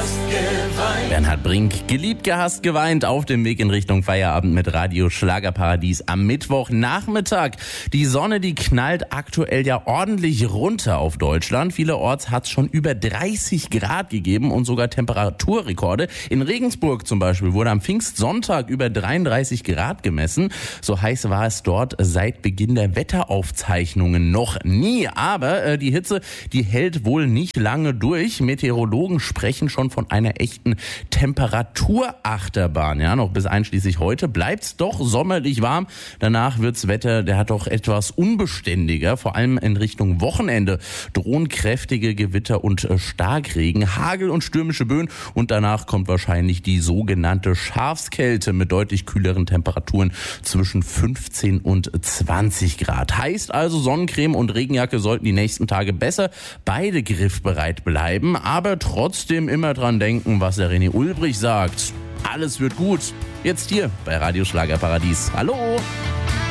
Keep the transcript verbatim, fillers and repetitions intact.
gehasst, geweint. Bernhard Brink, geliebt, gehasst, geweint, auf dem Weg in Richtung Feierabend mit Radio Schlagerparadies am Mittwochnachmittag. Die Sonne, die knallt aktuell ja ordentlich runter auf Deutschland. Vielerorts hat es schon über dreißig Grad gegeben und sogar Temperaturrekorde. In Regensburg zum Beispiel wurde am Pfingstsonntag über dreiunddreißig Grad gemessen. So heiß war es dort seit Beginn der Wetteraufzeichnungen noch nie. Aber äh, die Hitze, die hält wohl nicht lange durch. Meteorologen sprechen schon von einer echten Temperaturachterbahn. Ja, noch bis einschließlich heute bleibt's doch sommerlich warm. Danach wird's Wetter, der hat doch etwas unbeständiger. Vor allem in Richtung Wochenende drohen kräftige Gewitter und Starkregen, Hagel und stürmische Böen. Und danach kommt wahrscheinlich die sogenannte Schafskälte mit deutlich kühleren Temperaturen zwischen fünfzehn und zwanzig Grad. Heißt also, Sonnencreme und Regenjacke sollten die nächsten Tage besser beide griffbereit bleiben. Aber trotzdem immer dran denken, was der René Ulbrich sagt. Alles wird gut. Jetzt hier bei Radio Schlagerparadies. Hallo!